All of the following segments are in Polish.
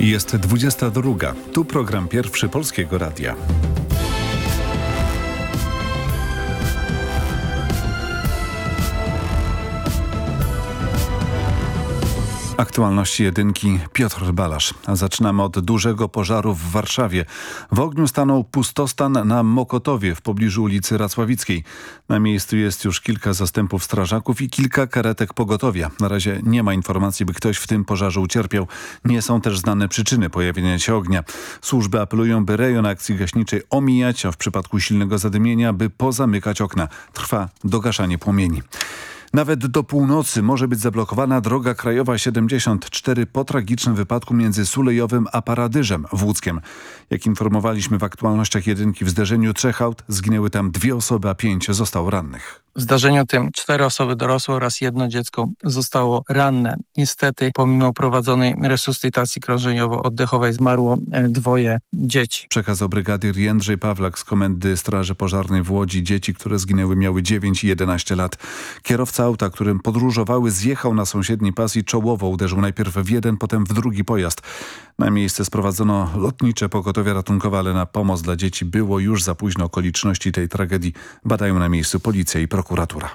Jest 22. Tu program Pierwszy Polskiego Radia. Aktualności jedynki, Piotr Balasz. A zaczynamy od dużego pożaru w Warszawie. W ogniu stanął pustostan na Mokotowie w pobliżu ulicy Racławickiej. Na miejscu jest już kilka zastępów strażaków i kilka karetek pogotowia. Na razie nie ma informacji, by ktoś w tym pożarze ucierpiał. Nie są też znane przyczyny pojawienia się ognia. Służby apelują, by rejon akcji gaśniczej omijać, a w przypadku silnego zadymienia, by pozamykać okna. Trwa dogaszanie płomieni. Nawet do północy może być zablokowana droga krajowa 74 po tragicznym wypadku między Sulejowym a Paradyżem w Łódzkiem. Jak informowaliśmy w aktualnościach jedynki, w zderzeniu 3 aut zginęły tam 2 osoby, a 5 zostało rannych. W zdarzeniu tym 4 osoby dorosłe oraz 1 dziecko zostało ranne. Niestety, pomimo prowadzonej resuscytacji krążeniowo-oddechowej zmarło 2 dzieci. Przekazał brygadier Jędrzej Pawlak z Komendy Straży Pożarnej w Łodzi. Dzieci, które zginęły, miały 9 i 11 lat. Kierowca auta, którym podróżowały, zjechał na sąsiedni pas i czołowo uderzył najpierw w jeden, potem w drugi pojazd. Na miejsce sprowadzono lotnicze pogotowie ratunkowe, ale na pomoc dla dzieci było już za późno. Okoliczności tej tragedii badają na miejscu policja i prokuratura.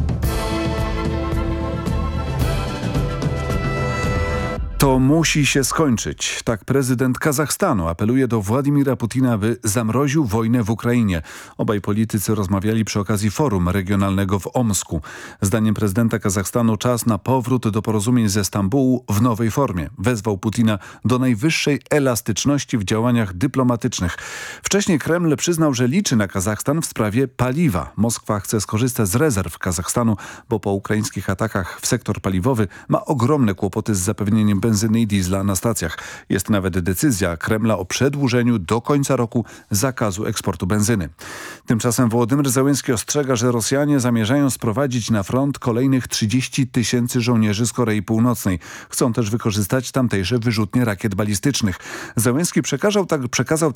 To musi się skończyć. Tak prezydent Kazachstanu apeluje do Władimira Putina, by zamroził wojnę w Ukrainie. Obaj politycy rozmawiali przy okazji forum regionalnego w Omsku. Zdaniem prezydenta Kazachstanu czas na powrót do porozumień ze Stambułu w nowej formie. Wezwał Putina do najwyższej elastyczności w działaniach dyplomatycznych. Wcześniej Kreml przyznał, że liczy na Kazachstan w sprawie paliwa. Moskwa chce skorzystać z rezerw Kazachstanu, bo po ukraińskich atakach w sektor paliwowy ma ogromne kłopoty z zapewnieniem benzyny i diesla na stacjach. Jest nawet decyzja Kremla o przedłużeniu do końca roku zakazu eksportu benzyny. Tymczasem Wołodymyr Zełenski ostrzega, że Rosjanie zamierzają sprowadzić na front kolejnych 30 000 żołnierzy z Korei Północnej. Chcą też wykorzystać tamtejsze wyrzutnie rakiet balistycznych. Zełenski przekazał